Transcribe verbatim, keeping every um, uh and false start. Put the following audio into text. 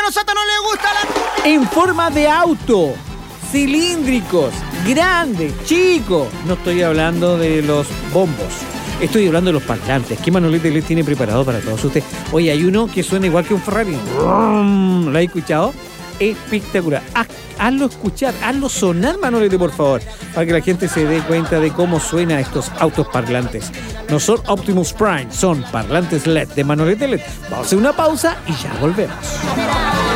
hermano Soto no le gusta la... En forma de auto, cilíndricos, grandes, chicos. No estoy hablando de los bombos. Estoy hablando de los parlantes. ¿Qué Manolete les tiene preparado para todos ustedes? Oye, hay uno que suena igual que un Ferrari. ¿Lo has escuchado? Espectacular. Haz, hazlo escuchar, hazlo sonar, Manolete, por favor, para que la gente se dé cuenta de cómo suenan estos autos parlantes. No son Optimus Prime, son parlantes L E D de Manolete L E D. Vamos a hacer una pausa y ya volvemos.